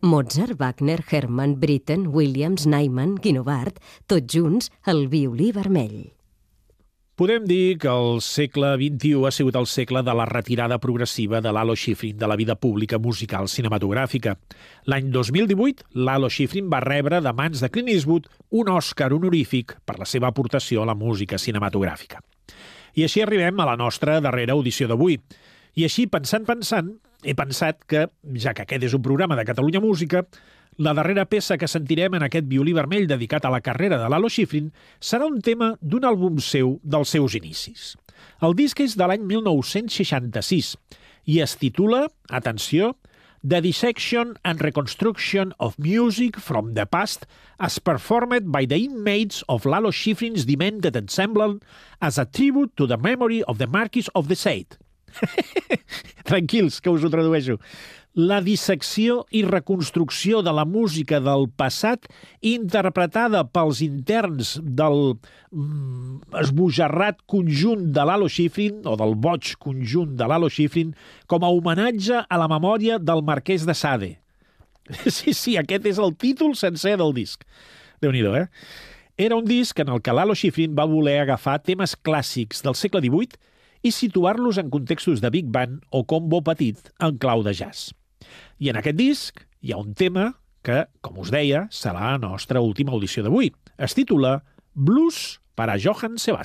Mozart, Wagner, Hermann, Britten, Williams, Nyman, Guinovart, tots junts al violí vermell. Podem dir que el segle XXI ha sigut el segle de la retirada progressiva de Lalo Schifrin de la vida pública musical cinematogràfica. L'any 2018, Lalo Schifrin va rebre de mans de Clint Eastwood un Òscar honorífic per la seva aportació a la música cinematogràfica. I així arribem a la nostra darrera audició d'avui. I així, pensant, he pensat que, ja que aquest és un programa de Catalunya Música, la darrera peça que sentirem en aquest violí vermell dedicat a la carrera de Lalo Schifrin serà un tema d'un àlbum seu dels seus inicis. El disc és de l'any 1966 i es titula, atenció, The Dissection and Reconstruction of Music from the Past as Performed by the Inmates of Lalo Schifrin's Demented Ensemble as a Tribute to the Memory of the Marquis of the Sade. Tranquils, que us ho tradueixo. La dissecció i reconstrucció de la música del passat interpretada pels interns del esbojarrat conjunt de Lalo Schifrin, o del boig conjunt de Lalo Schifrin, com a homenatge a la memòria del marquès de Sade. Sí, aquest és el títol sencer del disc. Déu-n'hi-do, eh? Era un disc en el que Lalo Schifrin va voler agafar temes clàssics del segle XVIII i situar-los en contextos de big band o combo petit en clau de jazz. I en aquest disc hi ha un tema que, com us deia, serà la nostra última audició d'avui. Es titula Blues per a Johann Sebastian.